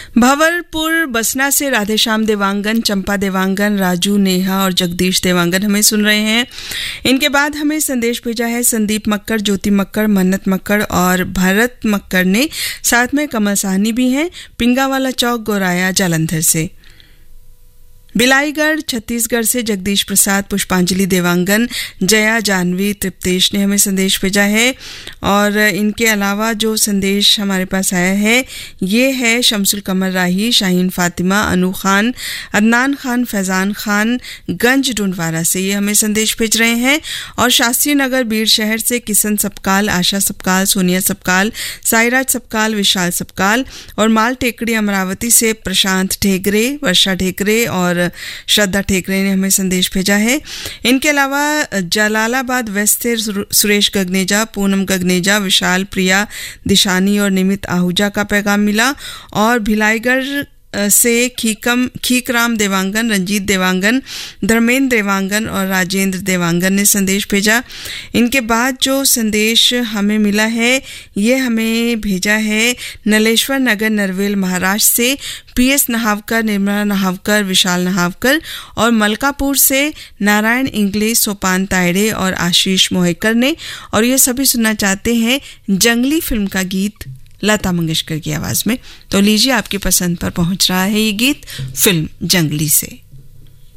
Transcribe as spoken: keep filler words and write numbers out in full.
भंवरपुर बसना से राधेश्याम देवांगन, चंपा देवांगन, राजू, नेहा और जगदीश देवांगन हमें सुन रहे हैं। इनके बाद हमें संदेश भेजा है संदीप मक्कर, ज्योति मक्कर, मन्नत मक्कर और भरत मक्कर ने, साथ में कमल साहनी भी हैं, पिंगावाला चौक, गोराया, जालंधर से। बिलाईगढ़ छत्तीसगढ़ से जगदीश प्रसाद, पुष्पांजलि देवांगन, जया, जानवी, तृप्तेश ने हमें संदेश भेजा है। और इनके अलावा जो संदेश हमारे पास आया है ये है शमसुल कमर राही, शाहीन फातिमा, अनु खान, अदनान खान, फैजान खान गंज डुंडवारा से ये हमें संदेश भेज रहे हैं। और शास्त्री नगर बीड़ शहर से किशन सपकाल, आशा सपकाल, सोनिया सपकाल, साईराज सपकाल, विशाल सपकाल और माल टेकड़ी अमरावती से प्रशांत ठेकरे, वर्षा ठेकरे और श्रद्धा ठेकरे ने हमें संदेश भेजा है। इनके अलावा जलालाबाद वेस्ट से सुरेश गगनेजा, पूनम गगनेजा, विशाल, प्रिया, दिशानी और निमित आहूजा का पैगाम मिला। और भिलाईगढ़ से खीकम खीकराम देवांगन, रंजीत देवांगन, धर्मेंद्र देवांगन और राजेंद्र देवांगन ने संदेश भेजा। इनके बाद जो संदेश हमें मिला है ये हमें भेजा है नलेश्वर नगर, नरवेल, महाराष्ट्र से पीएस नहावकर, निर्मला नहावकर, विशाल नहावकर और मलकापुर से नारायण इंग्लिश, सोपान तायड़े और आशीष मोहेकर ने। और ये सभी सुनना चाहते हैं जंगली फिल्म का गीत लता मंगेशकर की आवाज में। तो लीजिए आपकी पसंद पर पहुंच रहा है ये गीत फिल्म जंगली से।